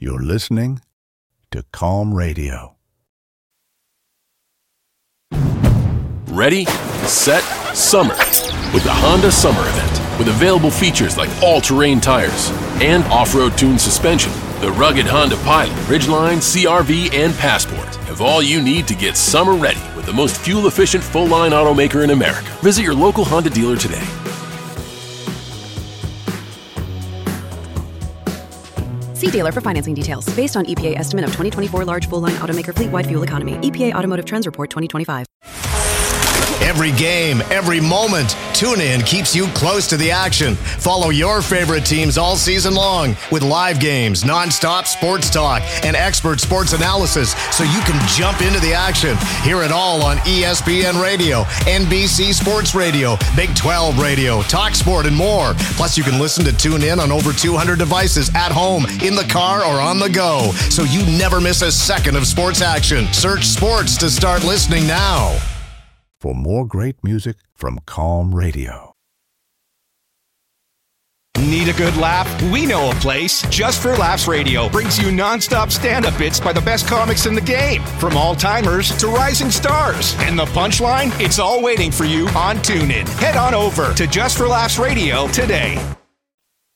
You're listening to Calm Radio. Ready, set, summer. With the Honda Summer Event. With available features like all-terrain tires and off-road tuned suspension, the rugged Honda Pilot, Ridgeline, CR-V, and Passport have all you need to get summer ready with the most fuel-efficient full-line automaker in America. Visit your local Honda dealer today. See dealer for financing details. Based on EPA estimate of 2024 large full-line automaker fleet-wide fuel economy. EPA Automotive Trends Report 2025. Every game, every moment, TuneIn keeps you close to the action. Follow your favorite teams all season long with live games, nonstop sports talk, and expert sports analysis so you can jump into the action. Hear it all on ESPN Radio, NBC Sports Radio, Big 12 Radio, Talk Sport, and more. Plus, you can listen to TuneIn on over 200 devices at home, in the car, or on the go, so you never miss a second of sports action. Search sports to start listening now. For more great music from Calm Radio. Need a good laugh? We know a place. Just for Laughs Radio brings you nonstop stand-up bits by the best comics in the game, from all-timers to rising stars. And the punchline? It's all waiting for you on TuneIn. Head on over to Just for Laughs Radio today.